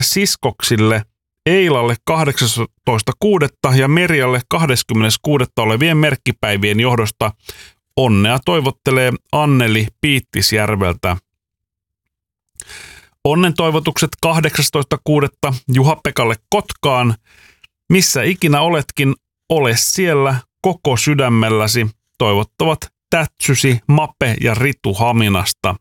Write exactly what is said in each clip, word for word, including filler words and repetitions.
siskoksille Eilalle kahdeksastoista kuudetta ja Merjalle kahdeskymmenes kuudetta olevien merkkipäivien johdosta onnea toivottelee Anneli Piittisjärveltä. Onnen toivotukset kahdeksastoista kuudetta Juha-Pekalle Kotkaan. Missä ikinä oletkin, ole siellä koko sydämelläsi, toivottavat Tätsysi, Mape ja Ritu Haminasta.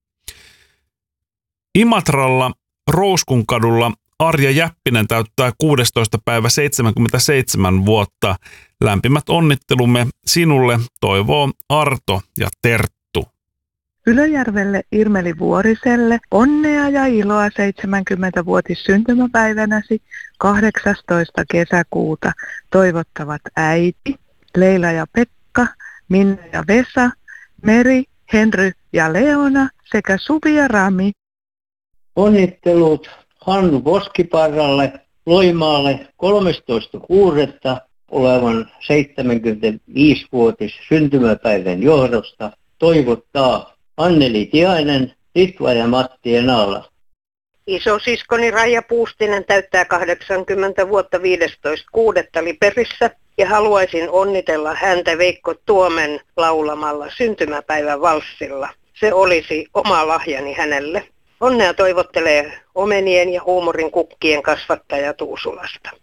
Imatralla Rouskun-kadulla Arja Jäppinen täyttää kuudestoista päivä seitsemänkymmentäseitsemän vuotta. Lämpimät onnittelumme sinulle, toivoo Arto ja Terttu. Ylöjärvelle Irmeli Vuoriselle onnea ja iloa seitsemänkymmenvuotis syntymäpäivänäsi kahdeksastoista kesäkuuta toivottavat äiti, Leila ja Pekka, Minna ja Vesa, Meri, Henry ja Leona sekä Suvi ja Rami. Onnittelut Hannu Voskiparralle Loimaalle kolmastoista kuudetta olevan seitsemänkymmentäviisivuotis syntymäpäivän johdosta toivottaa Anneli Tiainen, Ritva ja Matti Enala. Isosiskoni Raija Puustinen täyttää kahdeksankymmentä vuotta viidestoista kuudetta Liperissä ja haluaisin onnitella häntä Veikko Tuomen laulamalla syntymäpäivän valssilla. Se olisi oma lahjani hänelle. Onnea toivottelee omenien ja huumorin kukkien kasvattaja Tuusulasta.